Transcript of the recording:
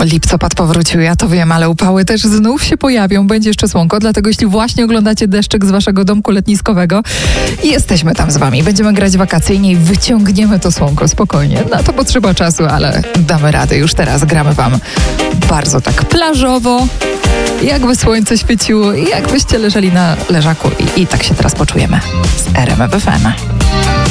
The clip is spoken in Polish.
Lipcopad powrócił, ja to wiem, ale upały też znów się pojawią. Będzie jeszcze słonko, dlatego jeśli właśnie oglądacie deszczyk z waszego domku letniskowego i jesteśmy tam z wami, będziemy grać wakacyjnie i wyciągniemy to słonko spokojnie. Na to potrzeba czasu, ale damy radę. Już teraz gramy wam bardzo tak plażowo, jakby słońce świeciło i jakbyście leżeli na leżaku i tak się teraz poczujemy z RMF FM.